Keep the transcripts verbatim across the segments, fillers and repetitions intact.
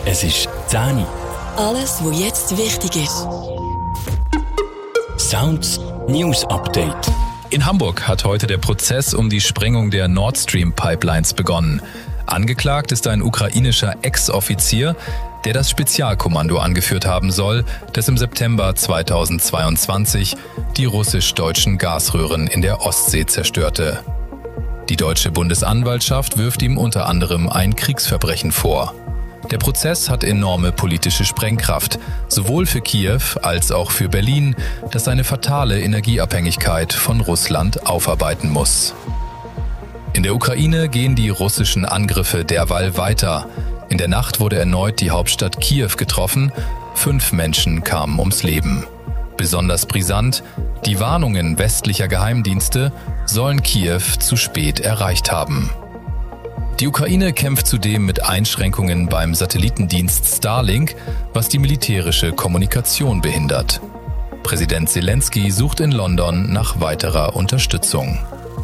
Es ist zehn Uhr. Alles, was jetzt wichtig ist. Sounds News Update. In Hamburg hat heute der Prozess um die Sprengung der Nord Stream Pipelines begonnen. Angeklagt ist ein ukrainischer Ex-Offizier, der das Spezialkommando angeführt haben soll, das im September zweitausendzweiundzwanzig die russisch-deutschen Gasröhren in der Ostsee zerstörte. Die deutsche Bundesanwaltschaft wirft ihm unter anderem ein Kriegsverbrechen vor. Der Prozess hat enorme politische Sprengkraft, sowohl für Kiew als auch für Berlin, das seine fatale Energieabhängigkeit von Russland aufarbeiten muss. In der Ukraine gehen die russischen Angriffe derweil weiter. In der Nacht wurde erneut die Hauptstadt Kiew getroffen. Fünf Menschen kamen ums Leben. Besonders brisant: Die Warnungen westlicher Geheimdienste sollen Kiew zu spät erreicht haben. Die Ukraine kämpft zudem mit Einschränkungen beim Satellitendienst Starlink, was die militärische Kommunikation behindert. Präsident Zelensky sucht in London nach weiterer Unterstützung.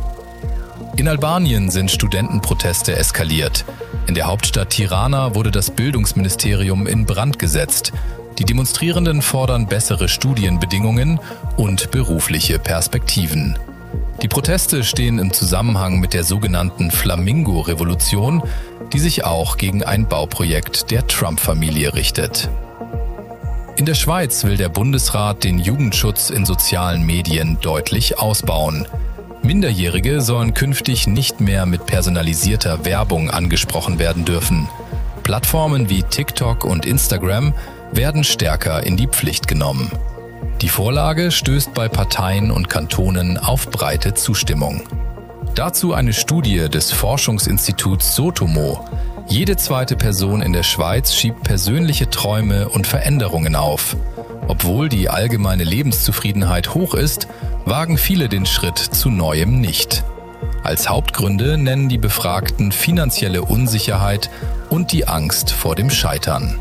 In Albanien sind Studentenproteste eskaliert. In der Hauptstadt Tirana wurde das Bildungsministerium in Brand gesetzt. Die Demonstrierenden fordern bessere Studienbedingungen und berufliche Perspektiven. Die Proteste stehen im Zusammenhang mit der sogenannten Flamingo-Revolution, die sich auch gegen ein Bauprojekt der Trump-Familie richtet. In der Schweiz will der Bundesrat den Jugendschutz in sozialen Medien deutlich ausbauen. Minderjährige sollen künftig nicht mehr mit personalisierter Werbung angesprochen werden dürfen. Plattformen wie TikTok und Instagram werden stärker in die Pflicht genommen. Die Vorlage stößt bei Parteien und Kantonen auf breite Zustimmung. Dazu eine Studie des Forschungsinstituts Sotomo. Jede zweite Person in der Schweiz schiebt persönliche Träume und Veränderungen auf. Obwohl die allgemeine Lebenszufriedenheit hoch ist, wagen viele den Schritt zu Neuem nicht. Als Hauptgründe nennen die Befragten finanzielle Unsicherheit und die Angst vor dem Scheitern.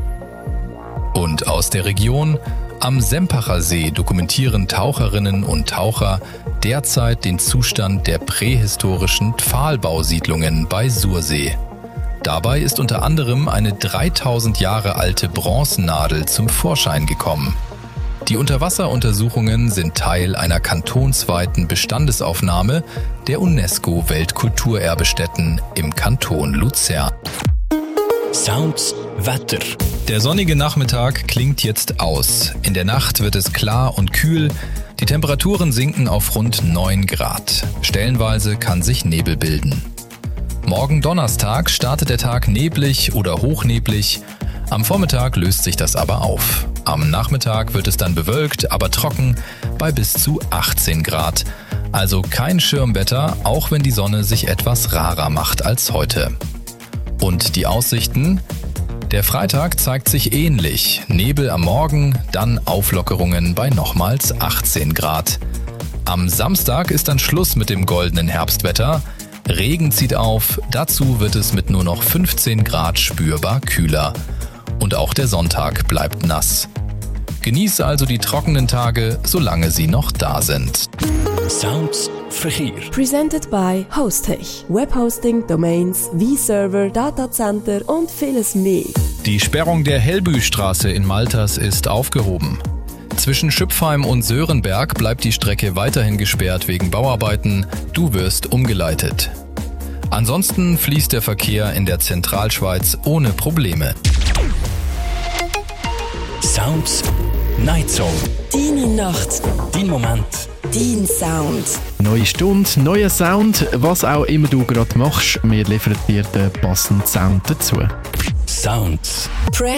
Und aus der Region: Am Sempacher See dokumentieren Taucherinnen und Taucher derzeit den Zustand der prähistorischen Pfahlbausiedlungen bei Sursee. Dabei ist unter anderem eine dreitausend Jahre alte Bronzennadel zum Vorschein gekommen. Die Unterwasseruntersuchungen sind Teil einer kantonsweiten Bestandesaufnahme der UNESCO-Weltkulturerbestätten im Kanton Luzern. Sounds Wetter. Der sonnige Nachmittag klingt jetzt aus. In der Nacht wird es klar und kühl. Die Temperaturen sinken auf rund neun Grad. Stellenweise kann sich Nebel bilden. Morgen Donnerstag startet der Tag neblig oder hochneblig. Am Vormittag löst sich das aber auf. Am Nachmittag wird es dann bewölkt, aber trocken bei bis zu achtzehn Grad. Also kein Schirmwetter, auch wenn die Sonne sich etwas rarer macht als heute. Und die Aussichten? Der Freitag zeigt sich ähnlich. Nebel am Morgen, dann Auflockerungen bei nochmals achtzehn Grad. Am Samstag ist dann Schluss mit dem goldenen Herbstwetter. Regen zieht auf, dazu wird es mit nur noch fünfzehn Grad spürbar kühler. Und auch der Sonntag bleibt nass. Genieß also die trockenen Tage, solange sie noch da sind. Sounds Verkehr. Presented by Hostech. Webhosting, Domains, V-Server, Datacenter und vieles mehr. Die Sperrung der Hellbüstraße in Malters ist aufgehoben. Zwischen Schüpfheim und Sörenberg bleibt die Strecke weiterhin gesperrt wegen Bauarbeiten. Du wirst umgeleitet. Ansonsten fließt der Verkehr in der Zentralschweiz ohne Probleme. Sounds Night Zone. Deine Nacht. Dein Moment. Dein Sound. Neue Stunde, neuer Sound, was auch immer du gerade machst, wir liefern dir den passenden Sound dazu. Sounds. Press